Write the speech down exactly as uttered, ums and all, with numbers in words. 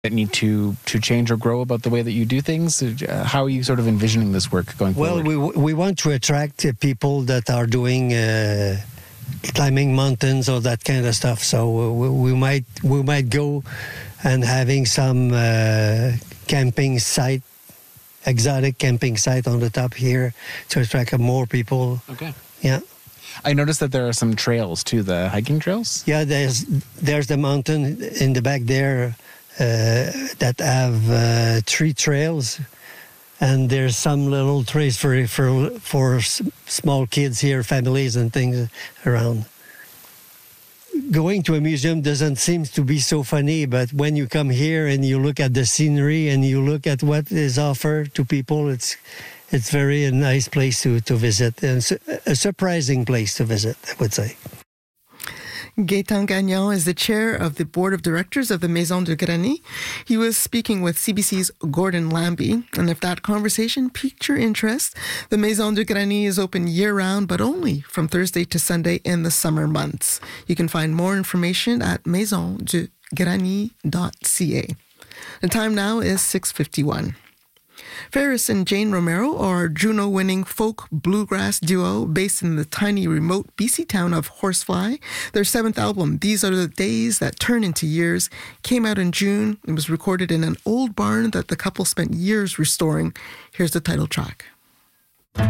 that need to, to change or grow about the way that you do things? Uh, how are you sort of envisioning this work going well, forward? Well, we we want to attract uh, people that are doing uh, climbing mountains or that kind of stuff. So uh, we, we might we might go and having some uh, camping site, exotic camping site on the top here to attract more people. Okay. Yeah. I noticed that there are some trails too, the hiking trails? Yeah, there's there's the mountain in the back there uh, that have uh, three trails, and there's some little trails for for for s- small kids here, families and things around. Going to a museum doesn't seem to be so funny, but when you come here and you look at the scenery and you look at what is offered to people, it's it's very a nice place to, to visit, and a surprising place to visit, I would say. Gaëtan Gagnon is the chair of the board of directors of the Maison de Grany. He was speaking with C B C's Gordon Lambie, and if that conversation piqued your interest, the Maison de Grany is open year-round, but only from Thursday to Sunday in the summer months. You can find more information at maison de grany dot c a. The time now is six fifty-one. Ferris and Jane Romero are a Juno-winning folk bluegrass duo based in the tiny remote B C town of Horsefly. Their seventh album, These Are the Days That Turn Into Years, came out in June. It was recorded in an old barn that the couple spent years restoring. Here's the title track.